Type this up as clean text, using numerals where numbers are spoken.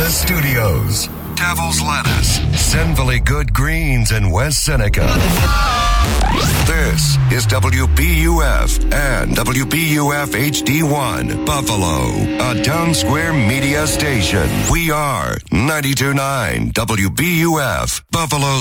the studios. Devil's Lettuce, Sinfully Good Greens in West Seneca. This is WBUF and WBUF HD1, Buffalo, a Town Square media station. We are 92.9 WBUF, Buffalo's